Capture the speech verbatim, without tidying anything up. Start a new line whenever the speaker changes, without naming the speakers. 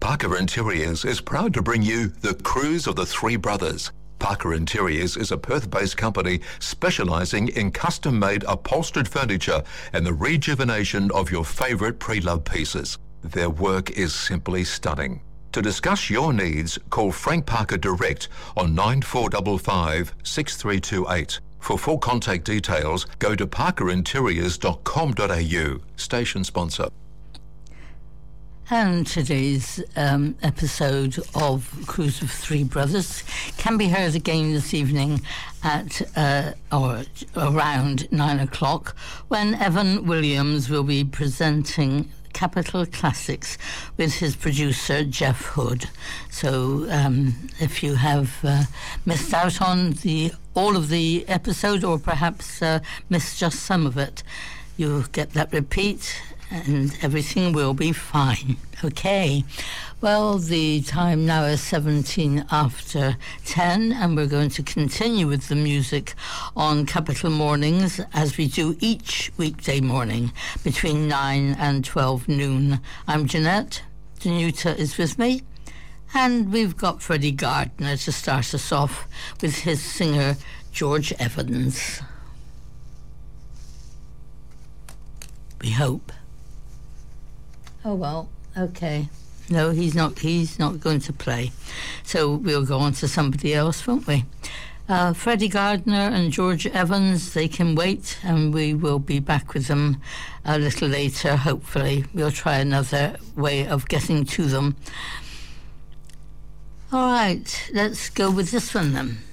Parker Interiors is proud to bring you The Cruise of the Three Brothers. Parker Interiors is a Perth-based company specialising in custom-made upholstered furniture and the rejuvenation of your favourite pre-loved pieces. Their work is simply stunning. To discuss your needs, call Frank Parker direct on nine four five five, six three two eight. For full contact details, go to parker interiors dot com dot a u. Station sponsor.
And today's um, episode of Cruise of Three Brothers can be heard again this evening at uh, or around nine o'clock when Evan Williams will be presenting Capital Classics with his producer Jeff Hood. So um, if you have uh, missed out on the all of the episode, or perhaps uh, missed just some of it, you'll get that repeat and everything will be fine. Okay. Well, the time now is seventeen after ten, and we're going to continue with the music on Capital Mornings as we do each weekday morning between nine and twelve noon. I'm Jeanette. Danuta is with me. And we've got Freddie Gardner to start us off with his singer, George Evans. We hope. Oh, well, okay. No, he's not He's not going to play. So we'll go on to somebody else, won't we? Uh, Freddie Gardner and George Evans, they can wait, and we will be back with them a little later, hopefully. We'll try another way of getting to them. All right, let's go with this one then.